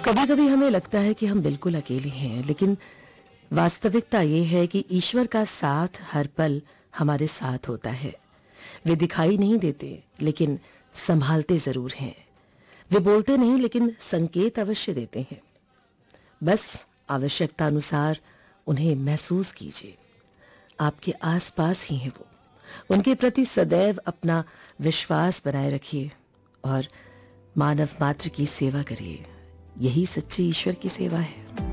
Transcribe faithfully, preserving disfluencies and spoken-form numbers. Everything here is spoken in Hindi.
कभी कभी हमें लगता है कि हम बिल्कुल अकेले हैं, लेकिन वास्तविकता ये है कि ईश्वर का साथ हर पल हमारे साथ होता है। वे दिखाई नहीं देते, लेकिन संभालते जरूर हैं। वे बोलते नहीं, लेकिन संकेत अवश्य देते हैं। बस आवश्यकता अनुसार उन्हें महसूस कीजिए। आपके आसपास ही हैं वो। उनके प्रति सदैव अपना विश्वास बनाए रखिए और मानव मात्र की सेवा करिए। यही सच्ची ईश्वर की सेवा है।